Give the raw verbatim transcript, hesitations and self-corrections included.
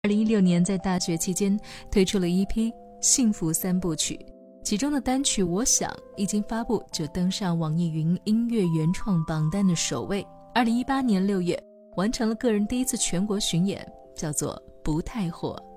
二零一六年在大学期间推出了 E P 幸福三部曲，其中的单曲我想一经发布就登上网易云音乐原创榜单的首位。二零一八年六月完成了个人第一次全国巡演，叫做不太火。